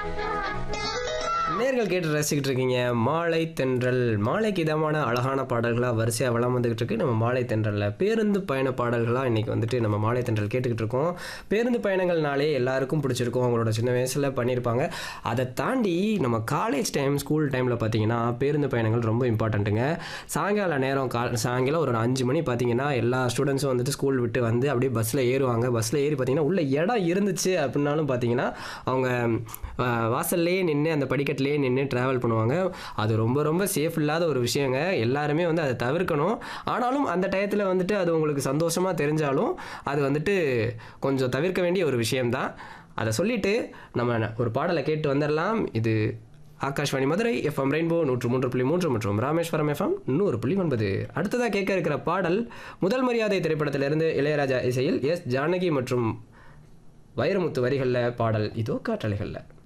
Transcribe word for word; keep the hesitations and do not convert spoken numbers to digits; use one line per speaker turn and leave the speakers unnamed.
நேர்கள் கேட்டு ரசிக்கிட்டு இருக்கீங்க மாலை தென்றல். மாலைக்கு இதமான அழகான பாடல்களாக வரிசையாக வளம் வந்துக்கிட்டு இருக்கு நம்ம மாலை தென்றலில். பேருந்து பயண பாடல்களாக இன்றைக்கி வந்துட்டு நம்ம மாலை தென்றல் கேட்டுக்கிட்டு இருக்கோம். பேருந்து பயணங்கள்னாலே எல்லாருக்கும் பிடிச்சிருக்கும், அவங்களோட சின்ன வயசில் பண்ணியிருப்பாங்க. அதை தாண்டி நம்ம காலேஜ் டைம் ஸ்கூல் டைமில் பார்த்தீங்கன்னா பேருந்து பயணங்கள் ரொம்ப இம்பார்ட்டண்ட்டுங்க. சாயங்கால நேரம் கா சாயங்காலம் ஒரு அஞ்சு மணி பார்த்தீங்கன்னா எல்லா ஸ்டூடெண்ட்ஸும் வந்துட்டு ஸ்கூல் விட்டு வந்து அப்படியே பஸ்ஸில் ஏறுவாங்க. பஸ்ஸில் ஏறி பார்த்தீங்கன்னா உள்ள இடம் இருந்துச்சு அப்படின்னாலும் பார்த்தீங்கன்னா அவங்க வாசல்லையே நின்று அந்த படிக்கட்டிலே நின்று ட்ராவல் பண்ணுவாங்க. அது ரொம்ப ரொம்ப சேஃப் இல்லாத ஒரு விஷயங்க. எல்லாருமே வந்து அதை தவிர்க்கணும். ஆனாலும் அந்த டயத்தில் வந்துட்டு அது உங்களுக்கு சந்தோஷமாக தெரிஞ்சாலும் அது வந்துட்டு கொஞ்சம் தவிர்க்க வேண்டிய ஒரு விஷயம்தான். அதை சொல்லிட்டு நம்ம ஒரு பாடலை கேட்டு வந்துடலாம். இது ஆகாஷ்வாணி மதுரை எஃப்எம் ரெயின்போ நூற்று மூன்று புள்ளி மூன்று மற்றும் ராமேஸ்வரம் எஃப்எம் நூறு புள்ளி ஒன்பது. அடுத்ததாக கேட்க இருக்கிற பாடல் முதல் மரியாதை திரைப்படத்திலிருந்து இளையராஜா இசையில் எஸ் ஜானகி மற்றும் வைரமுத்து வரிகளில் பாடல் இதோ காற்றலைகளில்.